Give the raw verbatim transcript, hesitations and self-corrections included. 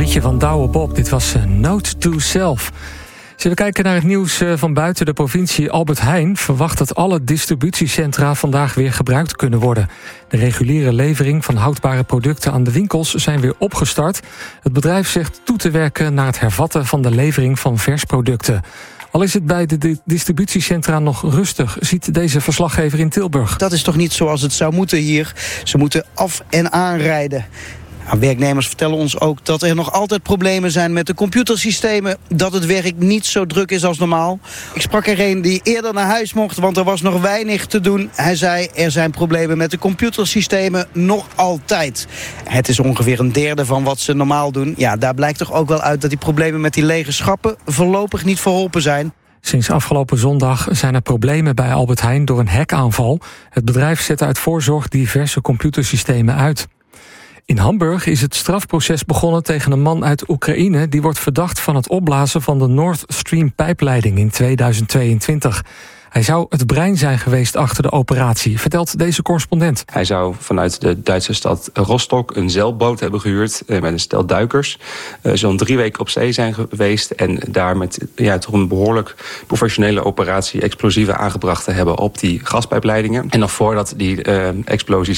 liedje van Douwe Bob. Dit was Note to Self. Als we kijken naar het nieuws van buiten de provincie, Albert Heijn verwacht dat alle distributiecentra vandaag weer gebruikt kunnen worden. De reguliere levering van houdbare producten aan de winkels zijn weer opgestart. Het bedrijf zegt toe te werken naar het hervatten van de levering van versproducten. Al is het bij de distributiecentra nog rustig, ziet deze verslaggever in Tilburg. Dat is toch niet zoals het zou moeten hier. Ze moeten af- en aanrijden. Nou, werknemers vertellen ons ook dat er nog altijd problemen zijn met de computersystemen. Dat het werk niet zo druk is als normaal. Ik sprak er een die eerder naar huis mocht, want er was nog weinig te doen. Hij zei, er zijn problemen met de computersystemen nog altijd. Het is ongeveer een derde van wat ze normaal doen. Ja, daar blijkt toch ook wel uit dat die problemen met die lege schappen voorlopig niet verholpen zijn. Sinds afgelopen zondag zijn er problemen bij Albert Heijn door een hackaanval. Het bedrijf zet uit voorzorg diverse computersystemen uit. In Hamburg is het strafproces begonnen tegen een man uit Oekraïne die wordt verdacht van het opblazen van de Nord Stream pijpleiding in tweeduizend tweeëntwintig. Hij zou het brein zijn geweest achter de operatie, vertelt deze correspondent. Hij zou vanuit de Duitse stad Rostock een zeilboot hebben gehuurd met een stel duikers. Uh, zo'n drie weken op zee zijn geweest en daar met ja, toch een behoorlijk professionele operatie explosieven aangebracht te hebben op die gaspijpleidingen. En nog voordat die uh, explosies